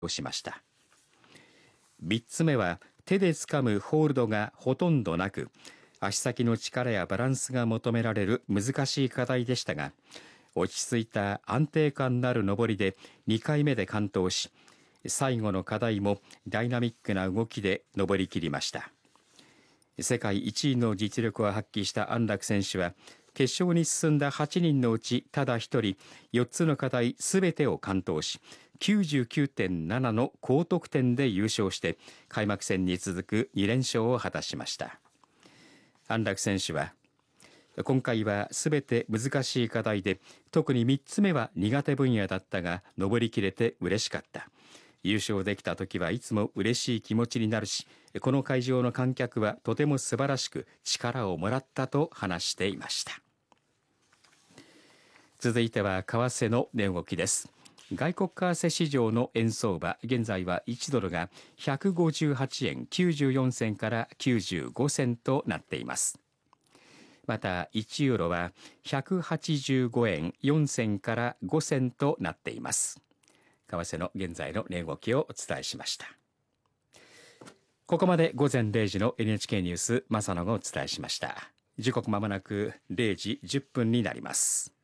をしました。3つ目は手で掴むホールドがほとんどなく、足先の力やバランスが求められる難しい課題でしたが、落ち着いた安定感のある登りで2回目で完登し、最後の課題もダイナミックな動きで登り切りました。世界1位の実力を発揮した安楽選手は、決勝に進んだ8人のうちただ1人4つの課題すべてを完登し、99.7 の高得点で優勝して開幕戦に続く2連勝を果たしました。安楽選手は、今回はすべて難しい課題で、特に3つ目は苦手分野だったが登りきれて嬉しかった。優勝できた時はいつも嬉しい気持ちになるし、この会場の観客はとても素晴らしく力をもらったと話していました。続いては為替の値動きです。外国為替市場の円相場、現在は1ドルが158円94銭から95銭となっています。また1ユーロは185円4銭から5銭となっています。為替の現在の値動きをお伝えしました。ここまで午前0時の NHK ニュース正野がお伝えしました。時刻まもなく0時10分になります。